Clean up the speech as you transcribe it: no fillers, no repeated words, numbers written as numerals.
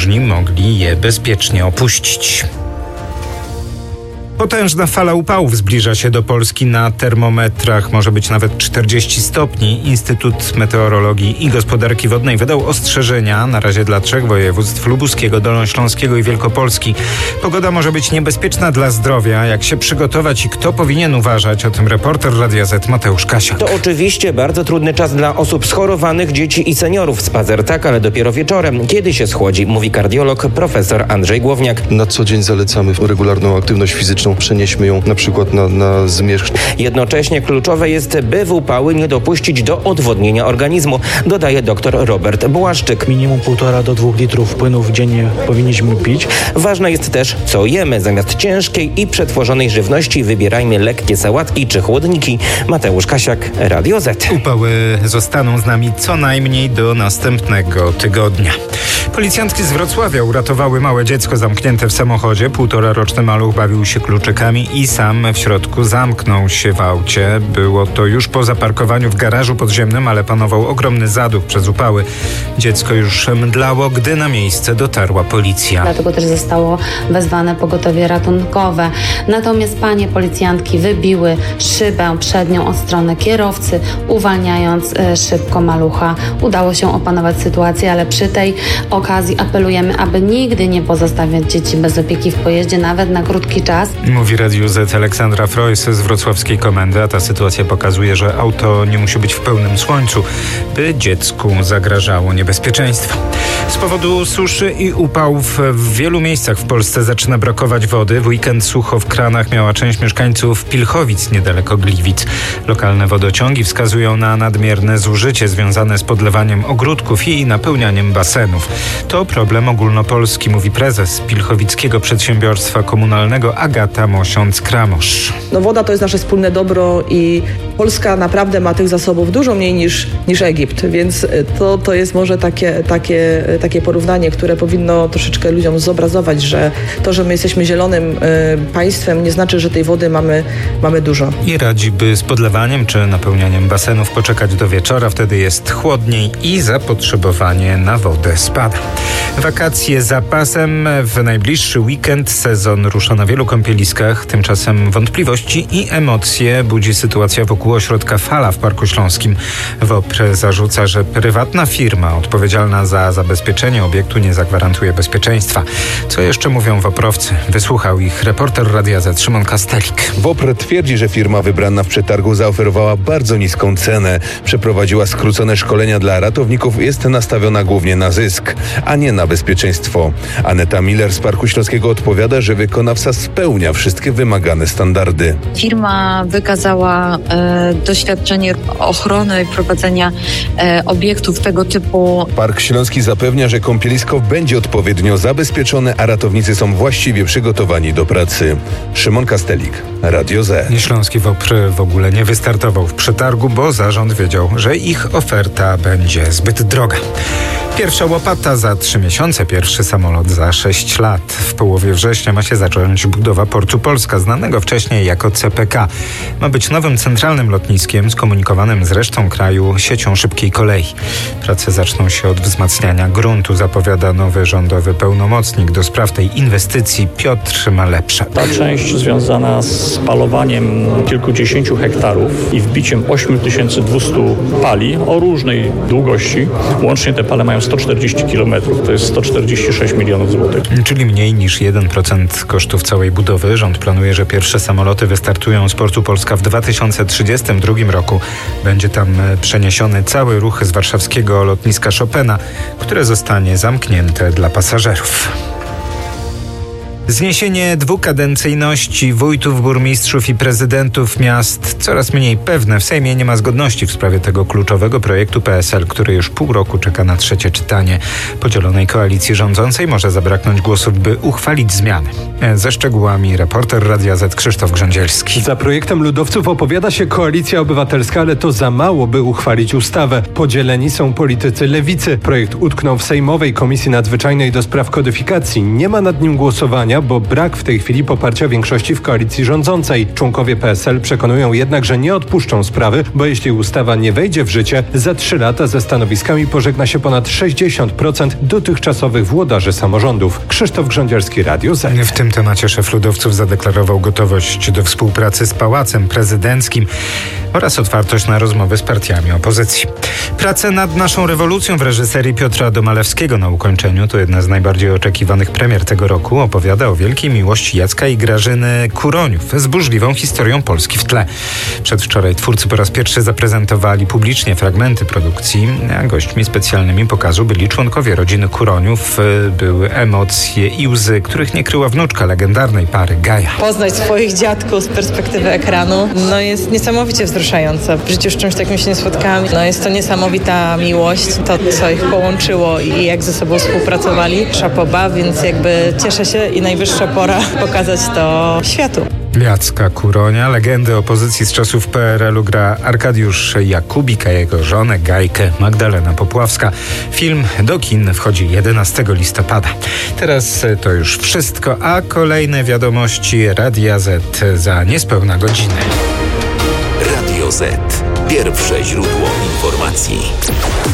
podróżni mogli je bezpiecznie opuścić. Potężna fala upałów zbliża się do Polski. Na termometrach może być nawet 40 stopni. Instytut Meteorologii i Gospodarki Wodnej wydał ostrzeżenia na razie dla 3 województw: lubuskiego, dolnośląskiego i Wielkopolski. Pogoda może być niebezpieczna dla zdrowia. Jak się przygotować i kto powinien uważać? O tym reporter Radia Z Mateusz Kasiak. To oczywiście bardzo trudny czas dla osób schorowanych, dzieci i seniorów. Spacer tak, ale dopiero wieczorem, kiedy się schłodzi, mówi kardiolog profesor Andrzej Głowniak. Na co dzień zalecamy regularną aktywność fizyczną. Przenieśmy ją na przykład na zmierzch. Jednocześnie kluczowe jest, by w upały nie dopuścić do odwodnienia organizmu, dodaje dr Robert Błaszczyk. Minimum 1,5 do 2 litrów płynów dziennie powinniśmy pić. Ważne jest też, co jemy. Zamiast ciężkiej i przetworzonej żywności wybierajmy lekkie sałatki czy chłodniki. Mateusz Kasiak, Radio Z. Upały zostaną z nami co najmniej do następnego tygodnia. Policjantki z Wrocławia uratowały małe dziecko zamknięte w samochodzie. 1,5-roczny maluch bawił się kluczykami i sam w środku zamknął się w aucie. Było to już po zaparkowaniu w garażu podziemnym, ale panował ogromny zaduch przez upały. Dziecko już mdlało, gdy na miejsce dotarła policja. Dlatego też zostało wezwane pogotowie ratunkowe. Natomiast panie policjantki wybiły szybę przednią od strony kierowcy, uwalniając szybko malucha. Udało się opanować sytuację, ale przy tej okazji apelujemy, aby nigdy nie pozostawiać dzieci bez opieki w pojeździe, nawet na krótki czas. Mówi Radiu Z Aleksandra Frojs z wrocławskiej komendy, a ta sytuacja pokazuje, że auto nie musi być w pełnym słońcu, by dziecku zagrażało niebezpieczeństwo. Z powodu suszy i upałów w wielu miejscach w Polsce zaczyna brakować wody. W weekend sucho w kranach miała część mieszkańców Pilchowic niedaleko Gliwic. Lokalne wodociągi wskazują na nadmierne zużycie związane z podlewaniem ogródków i napełnianiem basenów. To problem ogólnopolski, mówi prezes Pilchowickiego Przedsiębiorstwa Komunalnego Agata Mosiąc-Kramosz. Woda to jest nasze wspólne dobro i Polska naprawdę ma tych zasobów dużo mniej niż Egipt, więc to jest może takie porównanie, które powinno troszeczkę ludziom zobrazować, że to, że my jesteśmy zielonym państwem, nie znaczy, że tej wody mamy dużo. I radzi, by z podlewaniem czy napełnianiem basenów poczekać do wieczora, wtedy jest chłodniej i zapotrzebowanie na wodę spada. Wakacje za pasem. W najbliższy weekend sezon rusza na wielu kąpieliskach. Tymczasem wątpliwości i emocje budzi sytuacja wokół ośrodka Fala w Parku Śląskim. WOPR zarzuca, że prywatna firma odpowiedzialna za zabezpieczenie obiektu nie zagwarantuje bezpieczeństwa. Co jeszcze mówią WOPR-owcy? Wysłuchał ich reporter Radia Z Szymon Kastelik. WOPR twierdzi, że firma wybrana w przetargu zaoferowała bardzo niską cenę. Przeprowadziła skrócone szkolenia dla ratowników, jest nastawiona głównie na zysk, a nie na bezpieczeństwo. Aneta Miller z Parku Śląskiego odpowiada, że wykonawca spełnia wszystkie wymagane standardy. Firma wykazała doświadczenie ochrony i prowadzenia obiektów tego typu. Park Śląski zapewnia, że kąpielisko będzie odpowiednio zabezpieczone, a ratownicy są właściwie przygotowani do pracy. Szymon Kastelik, Radio Z. Śląski WOPR w ogóle nie wystartował w przetargu, bo zarząd wiedział, że ich oferta będzie zbyt droga. Pierwsza łopata za 3 miesiące, pierwszy samolot za 6 lat. W połowie września ma się zacząć budowa Portu Polska, znanego wcześniej jako CPK. Ma być nowym centralnym lotniskiem skomunikowanym z resztą kraju siecią szybkiej kolei. Prace zaczną się od wzmacniania gruntu, zapowiada nowy rządowy pełnomocnik do spraw tej inwestycji Piotr Malepszak. Ta część związana z palowaniem kilkudziesięciu hektarów i wbiciem 8200 pali o różnej długości. Łącznie te pale mają 140 km, to jest 146 milionów złotych. Czyli mniej niż 1% kosztów całej budowy. Rząd planuje, że pierwsze samoloty wystartują z Portu Polska w 2032 roku. Będzie tam przeniesiony cały ruch z warszawskiego lotniska Chopina, które zostanie zamknięte dla pasażerów. Zniesienie dwukadencyjności wójtów, burmistrzów i prezydentów miast coraz mniej pewne. W Sejmie nie ma zgodności w sprawie tego kluczowego projektu PSL, który już pół roku czeka na trzecie czytanie. Podzielonej koalicji rządzącej może zabraknąć głosów, by uchwalić zmiany. Ze szczegółami reporter Radia Z Krzysztof Grządzielski. Za projektem ludowców opowiada się Koalicja Obywatelska, ale to za mało, by uchwalić ustawę. Podzieleni są politycy lewicy. Projekt utknął w Sejmowej Komisji Nadzwyczajnej do spraw kodyfikacji. Nie ma nad nim głosowania, porozumienia, bo brak w tej chwili poparcia większości w koalicji rządzącej. Członkowie PSL przekonują jednak, że nie odpuszczą sprawy, bo jeśli ustawa nie wejdzie w życie, za 3 lata ze stanowiskami pożegna się ponad 60% dotychczasowych włodarzy samorządów. Krzysztof Grządziarski, Radio Z. W tym temacie szef ludowców zadeklarował gotowość do współpracy z Pałacem Prezydenckim oraz otwartość na rozmowy z partiami opozycji. Prace nad naszą rewolucją w reżyserii Piotra Domalewskiego na ukończeniu to jedna z najbardziej oczekiwanych premier tego roku. Opowiada o wielkiej miłości Jacka i Grażyny Kuroniów z burzliwą historią Polski w tle. Przedwczoraj twórcy po raz pierwszy zaprezentowali publicznie fragmenty produkcji, a gośćmi specjalnymi pokazu byli członkowie rodziny Kuroniów. Były emocje i łzy, których nie kryła wnuczka legendarnej pary Gaja. Poznać swoich dziadków z perspektywy ekranu, jest niesamowicie wzruszające. W życiu z czymś takim się nie spotkałam. Jest to niesamowita miłość, to co ich połączyło i jak ze sobą współpracowali. Szapoba, więc cieszę się i najwyższa pora pokazać to światu. Jacka Kuronia, legendy opozycji z czasów PRL-u, gra Arkadiusz Jakubik, a jego żonę Gajkę Magdalena Popławska. Film do kin wchodzi 11 listopada. Teraz to już wszystko, a kolejne wiadomości Radia Z za niespełna godzinę. Radio Z. Pierwsze źródło informacji.